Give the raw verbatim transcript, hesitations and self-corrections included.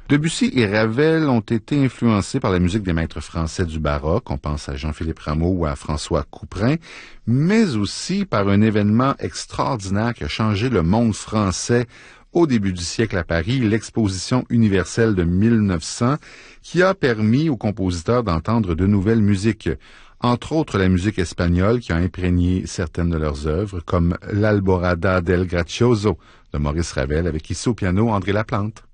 Debussy et Ravel ont été influencés par la musique des maîtres français du baroque, on pense à Jean-Philippe Rameau ou à François Couperin, mais aussi par un événement extraordinaire qui a changé le monde français au début du siècle à Paris, l'Exposition universelle de mille neuf cents, qui a permis aux compositeurs d'entendre de nouvelles musiques, entre autres la musique espagnole qui a imprégné certaines de leurs œuvres, comme l'Alborada del Gracioso de Maurice Ravel, avec ici au piano André Laplante.